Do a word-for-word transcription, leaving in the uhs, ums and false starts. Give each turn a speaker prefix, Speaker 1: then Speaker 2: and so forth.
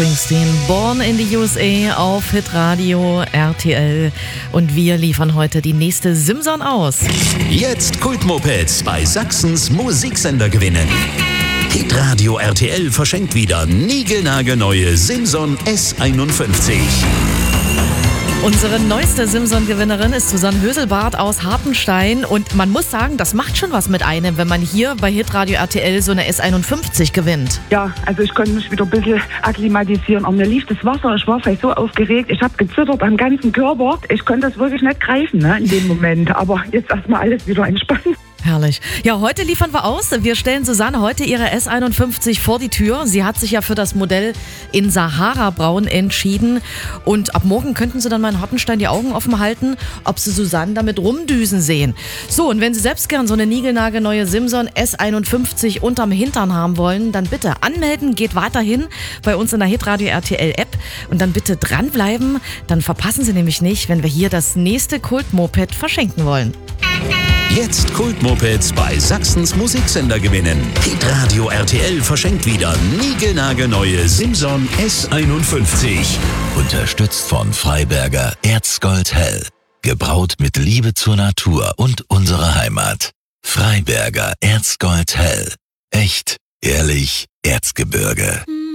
Speaker 1: Springsteen, Born in the U S A auf Hitradio R T L und wir liefern heute die nächste Simson aus.
Speaker 2: Jetzt Kultmopeds bei Sachsens Musiksender gewinnen. Hitradio R T L verschenkt wieder niegelnagelneue Simson S einundfünfzig.
Speaker 1: Unsere neueste Simson-Gewinnerin ist Susanne Höselbart aus Hartenstein und man muss sagen, das macht schon was mit einem, wenn man hier bei Hitradio R T L so eine S einundfünfzig gewinnt.
Speaker 3: Ja, also ich konnte mich wieder ein bisschen akklimatisieren. Aber mir lief das Wasser, ich war vielleicht so aufgeregt, ich habe gezittert am ganzen Körper. Ich konnte das wirklich nicht greifen, ne, in dem Moment. Aber jetzt erstmal alles wieder entspannt.
Speaker 1: Herrlich. Ja, heute liefern wir aus. Wir stellen Susanne heute ihre S einundfünfzig vor die Tür. Sie hat sich ja für das Modell in Sahara-Braun entschieden. Und ab morgen könnten Sie dann mal in Hartenstein die Augen offen halten, ob Sie Susanne damit rumdüsen sehen. So, und wenn Sie selbst gern so eine niegelnagelneue Simson S einundfünfzig unterm Hintern haben wollen, dann bitte anmelden, geht weiterhin bei uns in der Hitradio R T L App und dann bitte dranbleiben. Dann verpassen Sie nämlich nicht, wenn wir hier das nächste Kultmoped verschenken wollen.
Speaker 2: Jetzt Kultmopeds bei Sachsens Musiksender gewinnen. Hitradio R T L verschenkt wieder niegelnagelneue Simson S einundfünfzig.
Speaker 4: Unterstützt von Freiberger Erzgold Hell. Gebraut mit Liebe zur Natur und unserer Heimat. Freiberger Erzgold Hell. Echt, ehrlich, Erzgebirge.